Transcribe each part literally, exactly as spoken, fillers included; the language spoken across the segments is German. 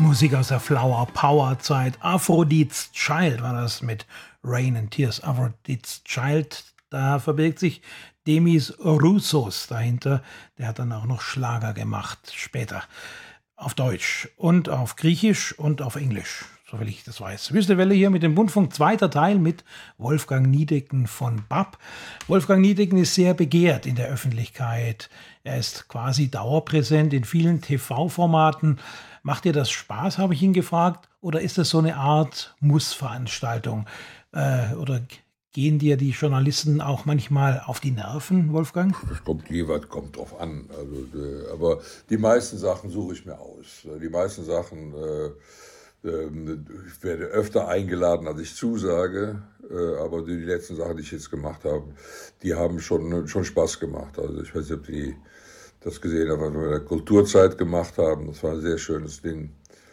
Musik aus der Flower Power Zeit. Aphrodite's Child war das mit Rain and Tears. Aphrodite's Child, da verbirgt sich Demis Roussos dahinter. Der hat dann auch noch Schlager gemacht, später. Auf Deutsch und auf Griechisch und auf Englisch, soviel ich das weiß. Wüste Welle hier mit dem Bundfunk, zweiter Teil mit Wolfgang Niedecken von B A P. Wolfgang Niedecken ist sehr begehrt in der Öffentlichkeit. Er ist quasi dauerpräsent in vielen T V-Formaten. Macht dir das Spaß, habe ich ihn gefragt, oder ist das so eine Art Mussveranstaltung? Äh, oder gehen dir die Journalisten auch manchmal auf die Nerven, Wolfgang? Das kommt jeweils, kommt drauf an. Also, äh, aber die meisten Sachen suche ich mir aus. Die meisten Sachen, äh, äh, ich werde öfter eingeladen, als ich zusage. Äh, aber die, die letzten Sachen, die ich jetzt gemacht habe, die haben schon, schon Spaß gemacht. Also ich weiß nicht, ob die das gesehen haben, was wir in der Kulturzeit gemacht haben. Das war ein sehr schönes Ding.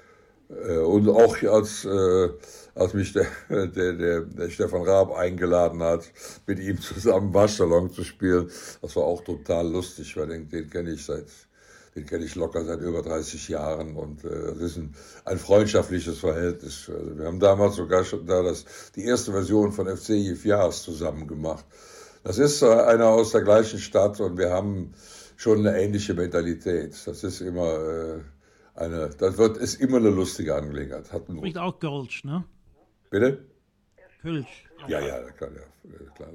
Und auch als, äh, als mich der, der, der, der Stefan Raab eingeladen hat, mit ihm zusammen Waschsalon zu spielen, das war auch total lustig, weil den, den kenne ich seit, den kenne ich locker seit über dreißig Jahren und äh, das ist ein, ein freundschaftliches Verhältnis. Also wir haben damals sogar schon da das, die erste Version von F C Yves zusammen gemacht. Das ist äh, einer aus der gleichen Stadt und wir haben schon eine ähnliche Mentalität. Das ist immer äh, eine, das wird, ist immer eine lustige Angelegenheit. Hat Spricht auch Kölsch, ne? Bitte? Kölsch. Ja, ja, klar, ja, klar.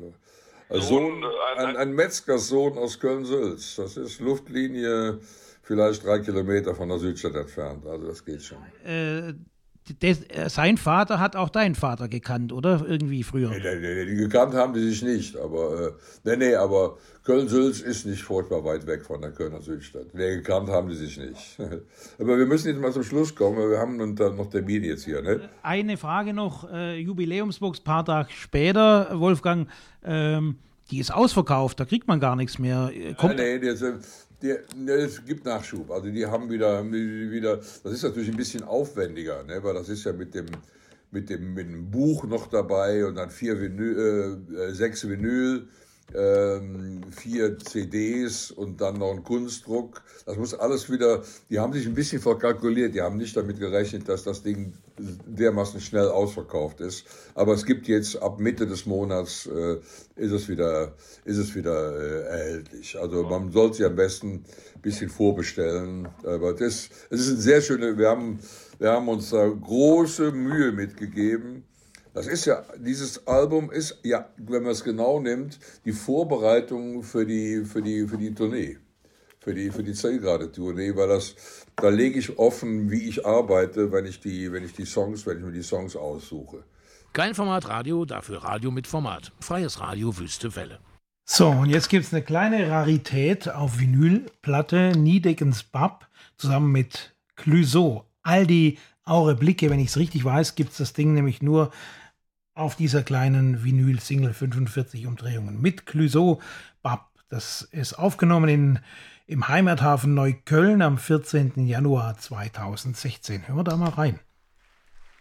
Sohn, ein, ein Metzgersohn aus Köln-Sülz. Das ist Luftlinie vielleicht drei Kilometer von der Südstadt entfernt. Also das geht schon. Äh, des, äh, sein Vater hat auch deinen Vater gekannt, oder? Irgendwie früher. Nee, nee, nee, die gekannt haben die sich nicht. Aber, äh, nee, nee, aber Köln-Sülz ist nicht furchtbar weit weg von der Kölner Südstadt. Nee, gekannt haben die sich nicht. Aber wir müssen jetzt mal zum Schluss kommen, weil wir haben dann noch Termine jetzt hier. Ne? Eine Frage noch, äh, Jubiläumsbox, paar Tage später, Wolfgang, ähm, die ist ausverkauft, da kriegt man gar nichts mehr. Kommt ja, nee, die, die, die, es gibt Nachschub. Also die haben wieder, wieder, das ist natürlich ein bisschen aufwendiger, ne? Weil das ist ja mit dem, mit dem, mit dem Buch noch dabei und dann vier Vinyl, äh, sechs Vinyl, ähm, vier C Ds und dann noch ein Kunstdruck. Das muss alles wieder, die haben sich ein bisschen verkalkuliert, die haben nicht damit gerechnet, dass das Ding dermaßen schnell ausverkauft ist. Aber es gibt jetzt ab Mitte des Monats äh, ist es wieder, ist es wieder äh, erhältlich. Also man sollte sie am besten ein bisschen vorbestellen. Aber das, es ist ein sehr schöne, wir haben, wir haben uns da große Mühe mitgegeben. Das ist ja, dieses Album ist ja, wenn man es genau nimmt, die Vorbereitung für die, für die, für die Tournee, für die, für die Zielgerade-Tournee, weil das, da lege ich offen, wie ich arbeite, wenn ich die, wenn ich die Songs, wenn ich mir die Songs aussuche. Kein Format Radio, dafür Radio mit Format. Freies Radio, Wüste Welle. So, und jetzt gibt es eine kleine Rarität auf Vinylplatte, Niedeckens B A P, zusammen mit Clouseau. All die Aure Blicke, wenn ich es richtig weiß, gibt es das Ding nämlich nur auf dieser kleinen Vinyl-Single, fünfundvierzig Umdrehungen mit Clouseau B A P. Das ist aufgenommen in, im Heimathafen Neukölln am vierzehnten Januar zweitausendsechzehn. Hören wir da mal rein.